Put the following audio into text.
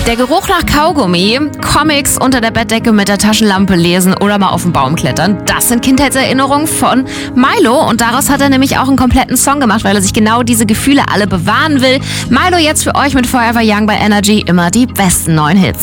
Der Geruch nach Kaugummi, Comics unter der Bettdecke mit der Taschenlampe lesen oder mal auf den Baum klettern, das sind Kindheitserinnerungen von Milo und daraus hat er nämlich auch einen kompletten Song gemacht, weil er sich genau diese Gefühle alle bewahren will. Milo jetzt für euch mit Forever Young bei Energy, immer die besten neuen Hits.